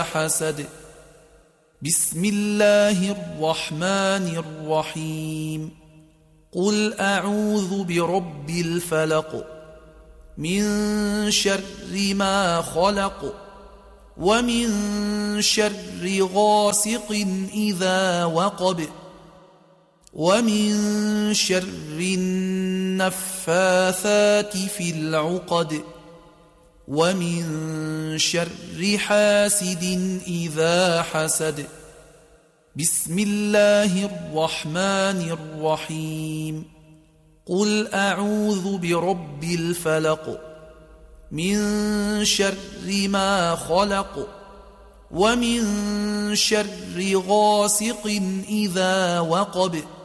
حسد. بسم الله الرحمن الرحيم. قل أعوذ برب الفلق من شر ما خلق ومن شر غاسق إذا وقب ومن شر النفاثات في العقد ومن شر حاسد إذا حسد. بسم الله الرحمن الرحيم. قل أعوذ برب الفلق من شر ما خلق ومن شر غاسق إذا وقب